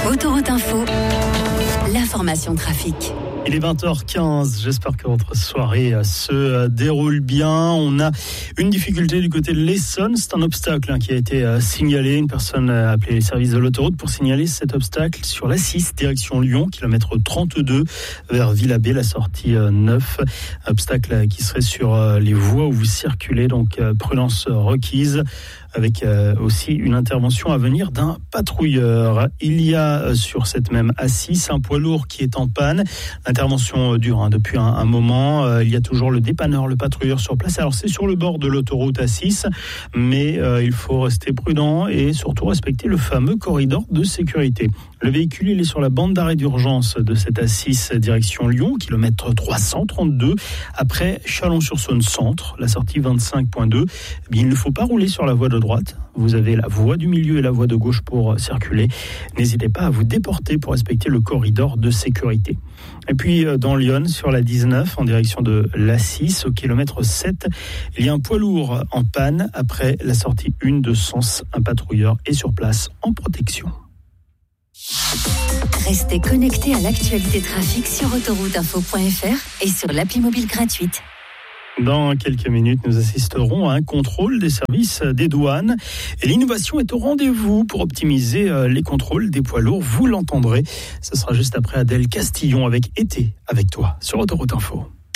Autoroute Info, l'information trafic. Il est 20h15, j'espère que votre soirée se déroule bien. On a une difficulté du côté de l'Essonne, c'est un obstacle qui a été signalé. Une personne a appelé les services de l'autoroute pour signaler cet obstacle sur l'A6, direction Lyon, kilomètre 32, vers Villabé, la sortie 9. Obstacle qui serait sur les voies où vous circulez, donc prudence requise, avec aussi une intervention à venir d'un patrouilleur. Il y a sur cette même A6 un poids lourd qui est en panne. L'intervention dure depuis un moment. Il y a toujours le dépanneur, le patrouilleur sur place. Alors c'est sur le bord de l'autoroute A6, mais il faut rester prudent et surtout respecter le fameux corridor de sécurité. Le véhicule, il est sur la bande d'arrêt d'urgence de cette A6 direction Lyon, kilomètre 332, après Chalon-sur-Saône centre, la sortie 25.2. Il ne faut pas rouler sur la voie de droite. Vous avez la voie du milieu et la voie de gauche pour circuler. N'hésitez pas à vous déporter pour respecter le corridor de sécurité. Et puis dans Lyon, sur la 19, en direction de l'A6, au kilomètre 7, il y a un poids lourd en panne après la sortie 1 de Sens. Un patrouilleur est sur place en protection. Restez connectés à l'actualité trafic sur autorouteinfo.fr et sur l'appli mobile gratuite. Dans quelques minutes, nous assisterons à un contrôle des services des douanes. Et l'innovation est au rendez-vous pour optimiser les contrôles des poids lourds. Vous l'entendrez. Ce sera juste après Adèle Castillon avec Été avec toi sur Autoroute Info.